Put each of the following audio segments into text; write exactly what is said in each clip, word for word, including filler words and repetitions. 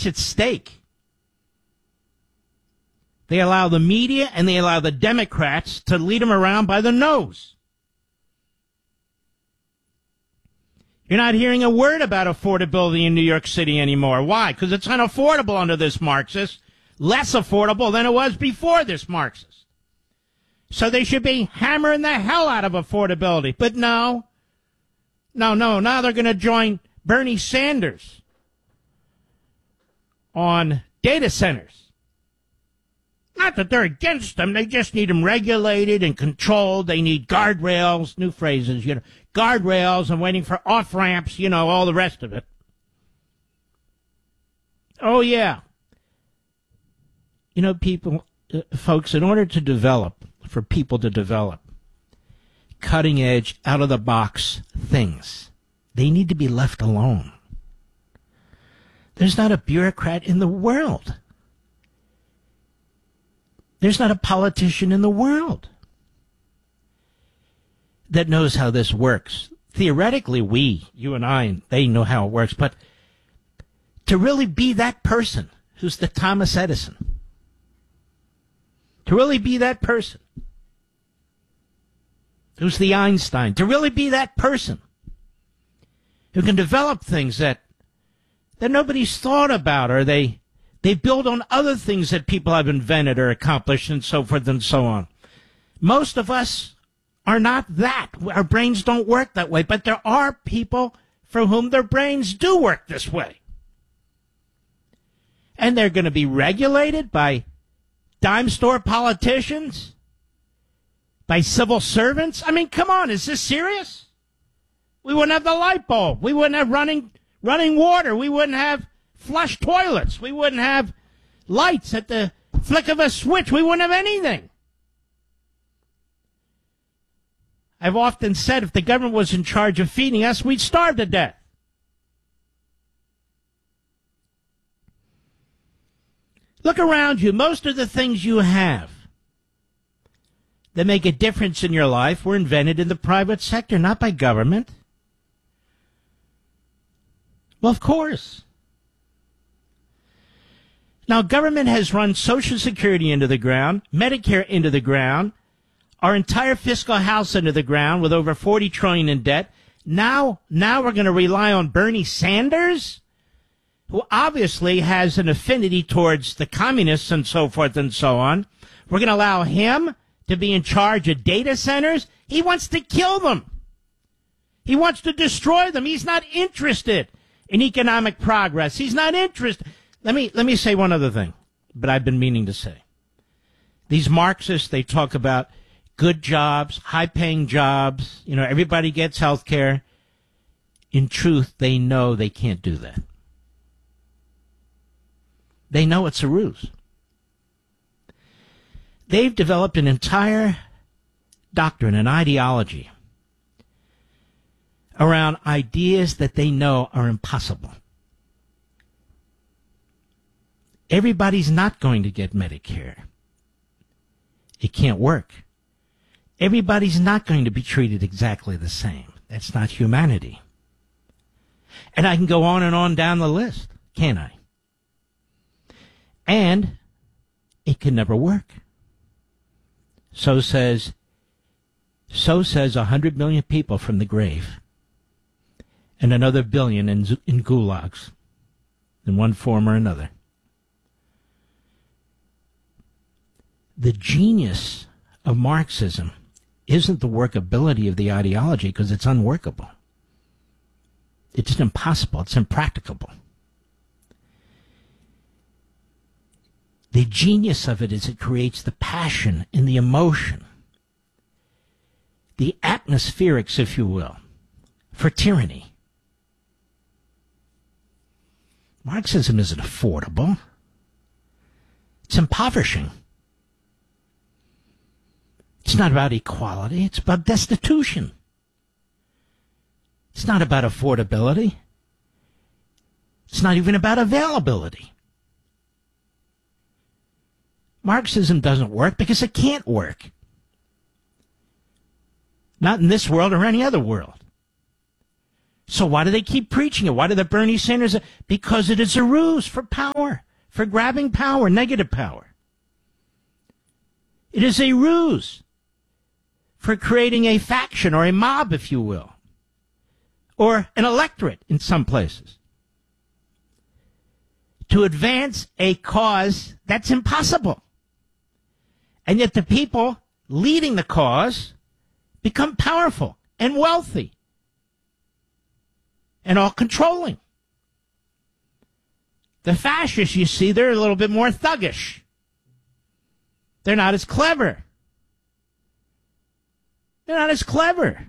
much at stake. They allow the media and they allow the Democrats to lead them around by the nose. You're not hearing a word about affordability in New York City anymore. Why? Because it's unaffordable under this Marxist. Less affordable than it was before this Marxist. So they should be hammering the hell out of affordability. But no. No, no. Now they're going to join Bernie Sanders on data centers. Not that they're against them. They just need them regulated and controlled. They need guardrails, new phrases, you know, guardrails and waiting for off-ramps, you know, all the rest of it. Oh, yeah. You know, people, uh, folks, in order to develop, for people to develop cutting-edge, out-of-the-box things, they need to be left alone. There's not a bureaucrat in the world. There's not a politician in the world that knows how this works. Theoretically, we, you and I, they know how it works. But to really be that person who's the Thomas Edison, to really be that person who's the Einstein, to really be that person who can develop things that that nobody's thought about, or they they build on other things that people have invented or accomplished and so forth and so on. Most of us are not that. Our brains don't work that way, but there are people for whom their brains do work this way. And they're going to be regulated by dime store politicians, by civil servants. I mean, come on, is this serious? We wouldn't have the light bulb. We wouldn't have running running water. We wouldn't have flush toilets. We wouldn't have lights at the flick of a switch. We wouldn't have anything. I've often said if the government was in charge of feeding us, we'd starve to death. Look around you. Most of the things you have that make a difference in your life were invented in the private sector, not by government. Well, of course. Now, government has run Social Security into the ground, Medicare into the ground, our entire fiscal house into the ground with over forty trillion dollars in debt. Now, now we're going to rely on Bernie Sanders, who obviously has an affinity towards the communists and so forth and so on. We're going to allow him to be in charge of data centers. He wants to kill them. He wants to destroy them. He's not interested in economic progress. He's not interested. Let me, let me say one other thing, but I've been meaning to say. These Marxists, they talk about good jobs, high-paying jobs. You know, everybody gets health care. In truth, they know they can't do that. They know it's a ruse. They've developed an entire doctrine, an ideology around ideas that they know are impossible. Everybody's not going to get Medicare. It can't work. Everybody's not going to be treated exactly the same. That's not humanity. And I can go on and on down the list, can't I? And it can never work. So says, so says a hundred million people from the grave, and another billion in, in gulags, in one form or another. The genius of Marxism isn't the workability of the ideology, because it's unworkable. It's impossible. It's impracticable. The genius of it is it creates the passion and the emotion, the atmospherics, if you will, for tyranny. Marxism isn't affordable. It's impoverishing. It's not about equality. It's about destitution. It's not about affordability. It's not even about availability. Marxism doesn't work because it can't work. Not in this world or any other world. So why do they keep preaching it? Why do the Bernie Sanders? Because it is a ruse for power, for grabbing power, negative power. It is a ruse for creating a faction or a mob, if you will, or an electorate in some places, to advance a cause that's impossible. And yet the people leading the cause become powerful and wealthy and all controlling. The fascists, you see, they're a little bit more thuggish. They're not as clever. They're not as clever.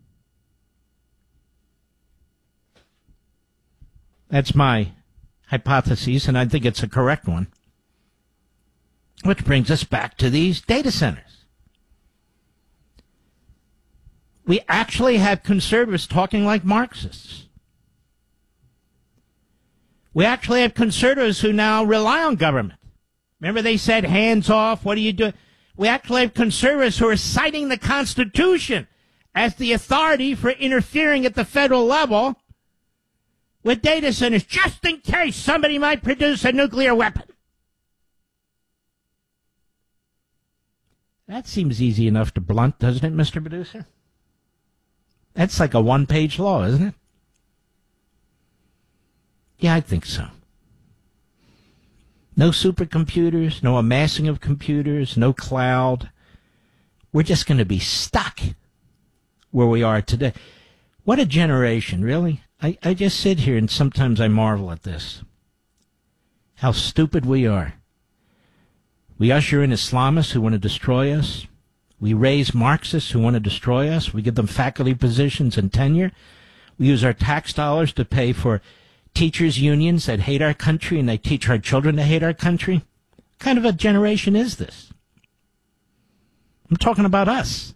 That's my hypothesis, and I think it's a correct one. Which brings us back to these data centers. We actually have conservatives talking like Marxists. We actually have conservatives who now rely on government. Remember they said, hands off, what are you doing? We actually have conservatives who are citing the Constitution as the authority for interfering at the federal level with data centers, just in case somebody might produce a nuclear weapon. That seems easy enough to blunt, doesn't it, Mister Producer? That's like a one-page law, isn't it? Yeah, I think so. No supercomputers, no amassing of computers, no cloud. We're just going to be stuck where we are today. What a generation, really. I, I just sit here and sometimes I marvel at this. How stupid we are. We usher in Islamists who want to destroy us. We raise Marxists who want to destroy us. We give them faculty positions and tenure. We use our tax dollars to pay for teachers' unions that hate our country, and they teach our children to hate our country. What kind of a generation is this? I'm talking about us.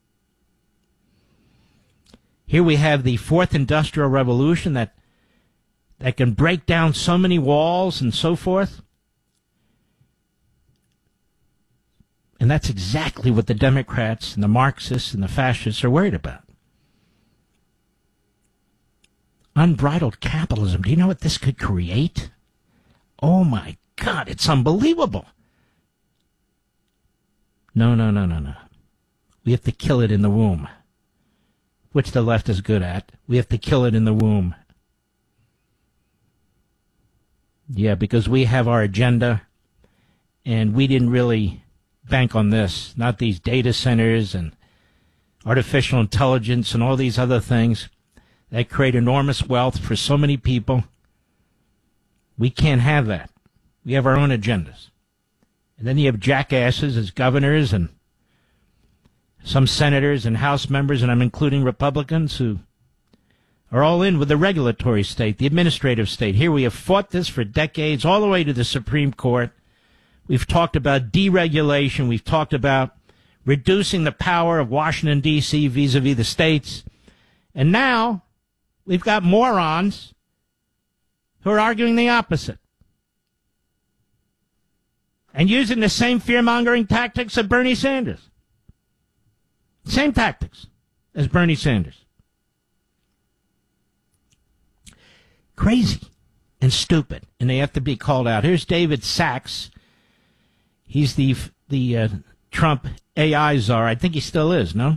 Here we have the fourth industrial revolution that that can break down so many walls and so forth. And that's exactly what the Democrats and the Marxists and the fascists are worried about. Unbridled capitalism. Do you know what this could create? Oh my God, it's unbelievable. No, no, no, no, no. We have to kill it in the womb, which the left is good at. We have to kill it in the womb. Yeah, because we have our agenda, and we didn't really bank on this, not these data centers and artificial intelligence and all these other things that create enormous wealth for so many people. We can't have that. We have our own agendas. And then you have jackasses as governors and some senators and House members, and I'm including Republicans, who are all in with the regulatory state, the administrative state. Here we have fought this for decades, all the way to the Supreme Court. We've talked about deregulation. We've talked about reducing the power of Washington, D C vis-a-vis the states. And now we've got morons who are arguing the opposite and using the same fear-mongering tactics of Bernie Sanders. Same tactics as Bernie Sanders. Crazy and stupid, and they have to be called out. Here's David Sachs. He's the the uh, Trump A I czar. I think he still is, no?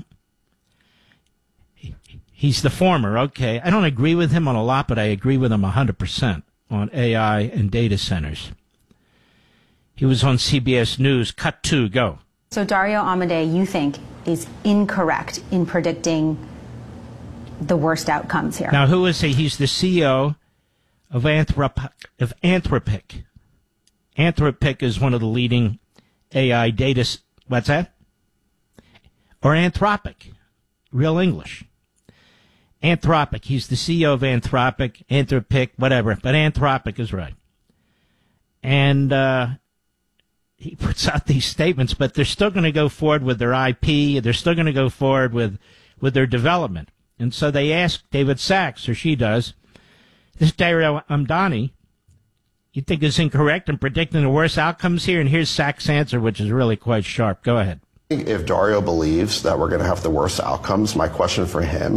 He's the former, okay. I don't agree with him on a lot, but I agree with him one hundred percent on A I and data centers. He was on C B S News. Cut two, go. So Dario Amodei, you think, is incorrect in predicting the worst outcomes here. Now, who is he? He's the C E O of, Anthrop- of Anthropic. Anthropic is one of the leading A I data... What's that? Or Anthropic. Real English. Anthropic. He's the C E O of Anthropic, Anthropic, whatever. But Anthropic is right. And uh, he puts out these statements, but they're still going to go forward with their I P. They're still going to go forward with, with their development. And so they ask David Sachs, or she does, this Dario Amodei, you think is incorrect in predicting the worst outcomes here? And here's Sachs' answer, which is really quite sharp. Go ahead. If Dario believes that we're going to have the worst outcomes, my question for him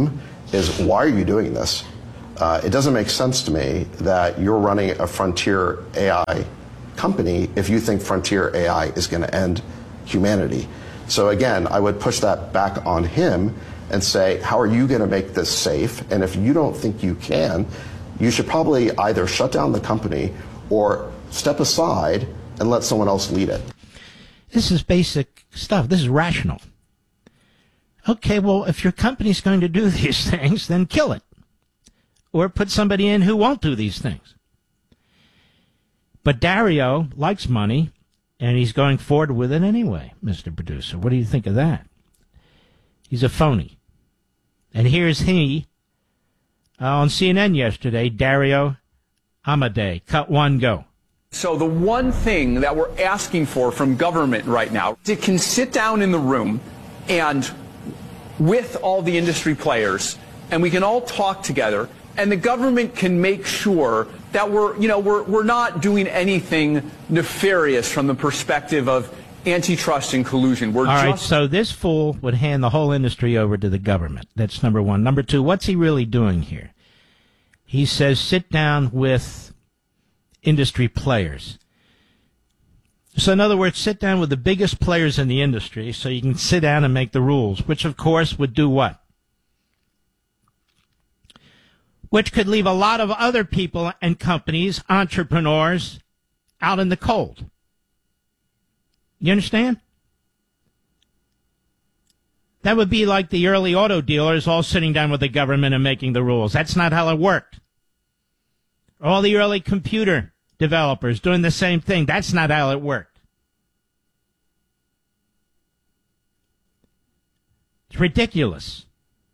is why are you doing this? Uh, it doesn't make sense to me that you're running a frontier A I company if you think frontier A I is going to end humanity. So again, I would push that back on him and say, how are you going to make this safe? And if you don't think you can, you should probably either shut down the company or step aside and let someone else lead it. This is basic stuff. This is rational. Okay, well, if your company's going to do these things, then kill it. Or put somebody in who won't do these things. But Dario likes money, and he's going forward with it anyway, Mister Producer. What do you think of that? He's a phony. And here's he uh, on C N N yesterday, Dario Amodei. Cut one, go. So the one thing that we're asking for from government right now, it can sit down in the room and with all the industry players, and we can all talk together, and the government can make sure that we're, you know, we're, we're not doing anything nefarious from the perspective of antitrust and collusion. We're all just... right, so this fool would hand the whole industry over to the government. That's number one. Number two, what's he really doing here? He says sit down with industry players. So in other words, sit down with the biggest players in the industry so you can sit down and make the rules, which of course would do what? Which could leave a lot of other people and companies, entrepreneurs, out in the cold. You understand? That would be like the early auto dealers all sitting down with the government and making the rules. That's not how it worked. All the early computer developers doing the same thing. That's not how it worked. It's ridiculous.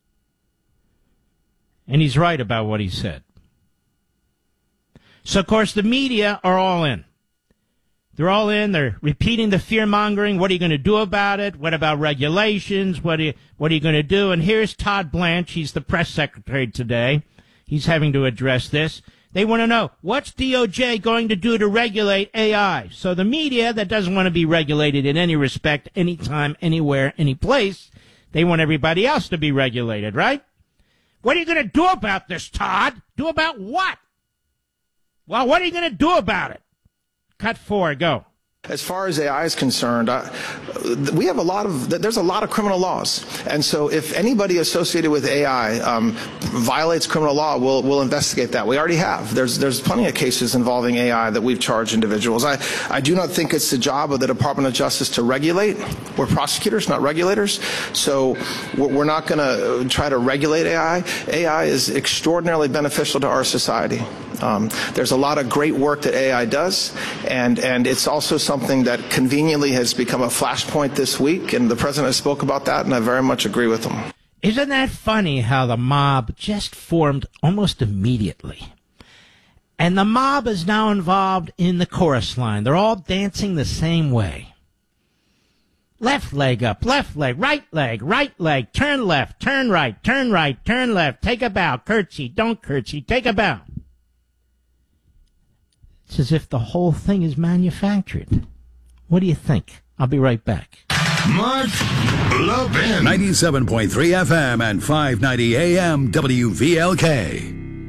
And he's right about what he said. So, of course, the media are all in. They're all in. They're repeating the fear-mongering. What are you going to do about it? What about regulations? What are you, what are you going to do? And here's Todd Blanche. He's the press secretary today. He's having to address this. They want to know, what's D O J going to do to regulate A I? So the media that doesn't want to be regulated in any respect, anytime, anywhere, any place, they want everybody else to be regulated, right? What are you going to do about this, Todd? Do about what? Well, what are you going to do about it? Cut four, go. As far as A I is concerned, uh, we have a lot of, there's a lot of criminal laws. And so if anybody associated with A I um, violates criminal law, we'll, we'll investigate that. We already have. There's, there's plenty of cases involving A I that we've charged individuals. I, I do not think it's the job of the Department of Justice to regulate. We're prosecutors, not regulators. So we're not going to try to regulate A I. A I is extraordinarily beneficial to our society. Um, there's a lot of great work that A I does, and, and it's also something that conveniently has become a flashpoint this week, and the president spoke about that, and I very much agree with him. Isn't that funny how the mob just formed almost immediately? And the mob is now involved in the chorus line. They're all dancing the same way. Left leg up, left leg, right leg, right leg, turn left, turn right, turn right, turn left, take a bow, curtsy, don't curtsy, take a bow. It's as if the whole thing is manufactured. What do you think? I'll be right back. Mark Levin. ninety-seven point three F M and five ninety A M W V L K.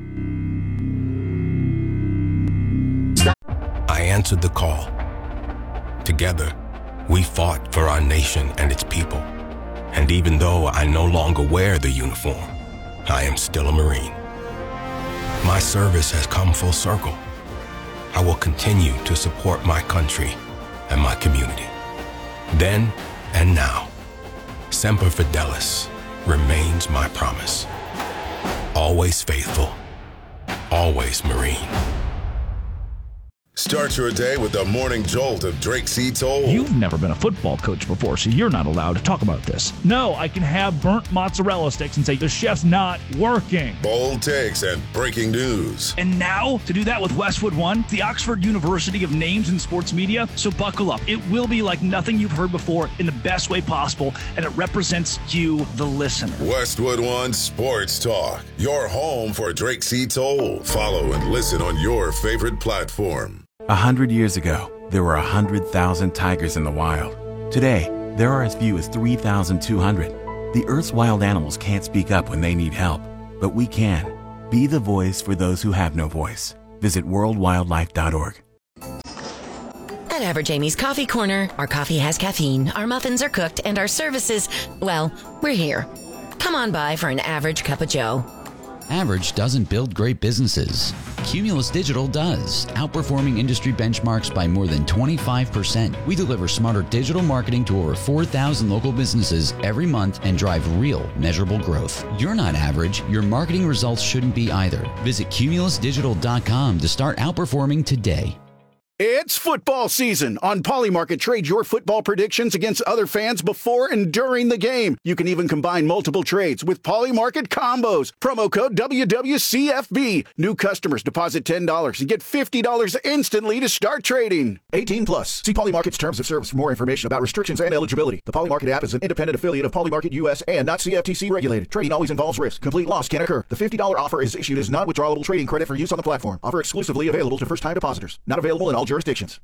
I answered the call. Together, we fought for our nation and its people. And even though I no longer wear the uniform, I am still a Marine. My service has come full circle. I will continue to support my country and my community. Then and now, Semper Fidelis remains my promise. Always faithful, always Marine. Start your day with the morning jolt of Drake C. Toll. You've never been a football coach before, so you're not allowed to talk about this. No, I can have burnt mozzarella sticks and say the chef's not working. Bold takes and breaking news. And now, to do that with Westwood One, the Oxford University of Names in Sports Media. So buckle up. It will be like nothing you've heard before in the best way possible, and it represents you, the listener. Westwood One Sports Talk, your home for Drake C. Toll. Follow and listen on your favorite platform. A hundred years ago, there were a hundred thousand tigers in the wild. Today, there are as few as three thousand two hundred. The Earth's wild animals can't speak up when they need help. but we can. Be the voice for those who have no voice. Visit world wildlife dot org. At Average Amy's Coffee Corner, our coffee has caffeine, our muffins are cooked, and our services, well, we're here. Come on by for an average cup of joe. Average doesn't build great businesses. Cumulus Digital does, outperforming industry benchmarks by more than twenty-five percent. We deliver smarter digital marketing to over four thousand local businesses every month and drive real, measurable growth. You're not average. Your marketing results shouldn't be either. Visit cumulus digital dot com to start outperforming today. It's football season. On Polymarket, trade your football predictions against other fans before and during the game. You can even combine multiple trades with Polymarket combos. Promo code W W C F B. New customers deposit ten dollars and get fifty dollars instantly to start trading. eighteen plus. See Polymarket's terms of service for more information about restrictions and eligibility. The Polymarket app is an independent affiliate of Polymarket U S and not C F T C regulated. Trading always involves risk. Complete loss can occur. The fifty dollars offer is issued as non-withdrawable trading credit for use on the platform. Offer exclusively available to first-time depositors. Not available in all jurisdictions.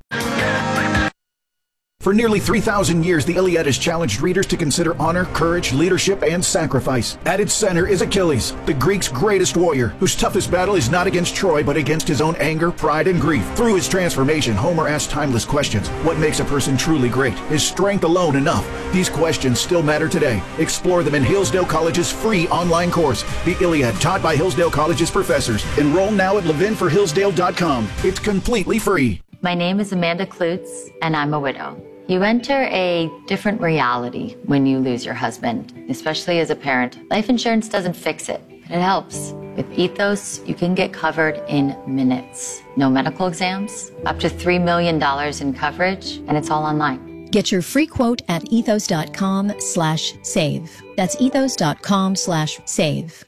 For nearly three thousand years, the Iliad has challenged readers to consider honor, courage, leadership, and sacrifice. At its center is Achilles, the Greeks' greatest warrior, whose toughest battle is not against Troy, but against his own anger, pride, and grief. Through his transformation, Homer asks timeless questions. What makes a person truly great? Is strength alone enough? These questions still matter today. Explore them in Hillsdale College's free online course, The Iliad, taught by Hillsdale College's professors. Enroll now at levin for hillsdale dot com. It's completely free. My name is Amanda Klutz, and I'm a widow. You enter a different reality when you lose your husband, especially as a parent. Life insurance doesn't fix it, but it helps. With Ethos, you can get covered in minutes. No medical exams, up to three million dollars in coverage, and it's all online. Get your free quote at ethos dot com slash save. That's ethos dot com slash save.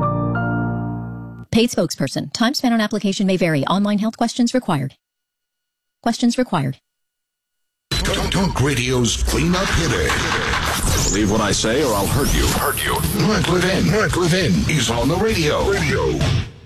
Paid spokesperson. Time spent on application may vary. Online health questions required. Questions required. Talk, Talk Radio's cleanup hitter. Believe what I say or I'll hurt you. Hurt you. Mark Levin. Mark Levin. He's on the radio. Radio.